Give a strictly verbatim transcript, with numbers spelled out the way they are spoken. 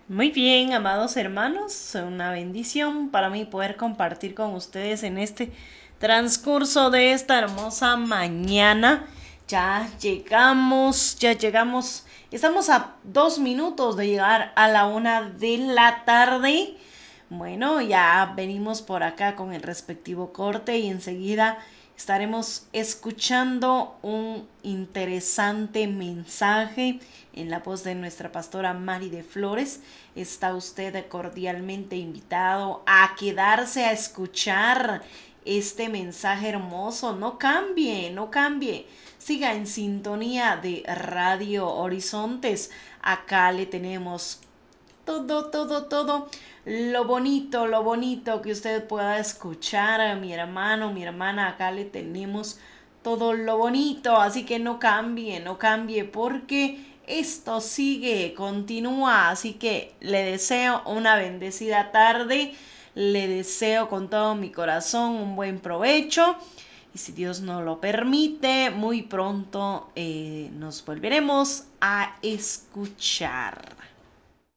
Muy bien, amados hermanos, una bendición para mí poder compartir con ustedes en este transcurso de esta hermosa mañana. Ya llegamos, ya llegamos, estamos a dos minutos de llegar a la una de la tarde. Bueno, ya venimos por acá con el respectivo corte y enseguida estaremos escuchando un interesante mensaje en la voz de nuestra pastora Mari de Flores. Está usted cordialmente invitado a quedarse a escuchar este mensaje hermoso. No cambie, no cambie. Siga en sintonía de Radio Horizontes. Acá le tenemos todo, todo, todo lo bonito, lo bonito que usted pueda escuchar a mi hermano, mi hermana. Acá le tenemos todo lo bonito, así que no cambie, no cambie porque esto sigue, continúa, así que le deseo una bendecida tarde, le deseo con todo mi corazón un buen provecho y si Dios nos lo permite, muy pronto eh, nos volveremos a escuchar.